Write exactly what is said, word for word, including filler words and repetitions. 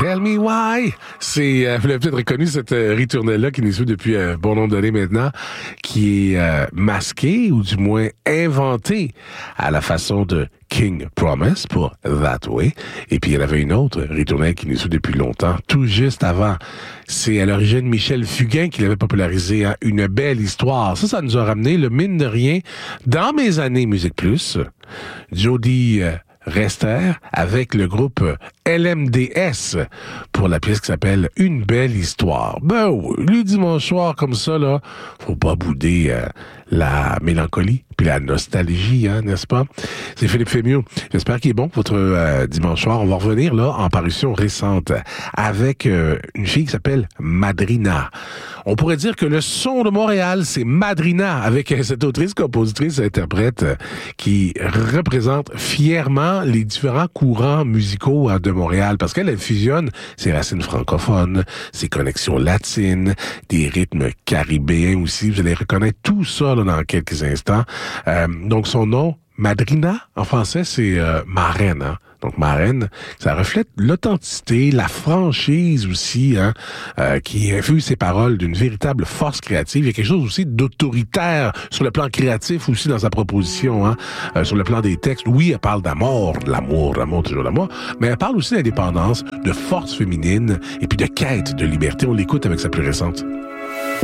Tell me why. C'est, euh, vous l'avez peut-être reconnu, cette euh, ritournelle-là qui nous suit depuis un euh, bon nombre d'années maintenant, qui est euh, masquée, ou du moins inventée à la façon de King Promise pour That Way. Et puis, il y en avait une autre ritournelle qui nous suit depuis longtemps, tout juste avant. C'est à l'origine Michel Fugain qui l'avait popularisé, hein, Une belle histoire. Ça, ça nous a ramené, le mine de rien, dans mes années Musique Plus, Jody euh, Rester avec le groupe L M D S pour la pièce qui s'appelle Une belle histoire. Ben oui, le dimanche soir comme ça, là, faut pas bouder euh, la mélancolie puis la nostalgie, hein, n'est-ce pas? C'est Philippe Fémieux. J'espère qu'il est bon, votre euh, dimanche soir. On va revenir là en parution récente avec euh, une fille qui s'appelle Madrina. On pourrait dire que le son de Montréal, c'est Madrina, avec cette autrice, compositrice, interprète euh, qui représente fièrement les différents courants musicaux hein, de Montréal, parce qu'elle elle fusionne ses racines francophones, ses connexions latines, des rythmes caribéens aussi. Vous allez reconnaître tout ça là, dans quelques instants. Euh, donc son nom, Madrina, en français, c'est euh, marraine. Hein? Donc marraine, ça reflète l'authenticité, la franchise aussi, hein, euh, qui infuse ses paroles d'une véritable force créative. Il y a quelque chose aussi d'autoritaire sur le plan créatif aussi dans sa proposition, hein, euh, sur le plan des textes. Oui, elle parle d'amour, de l'amour, l'amour, toujours l'amour, mais elle parle aussi d'indépendance, de force féminine et puis de quête de liberté. On l'écoute avec sa plus récente.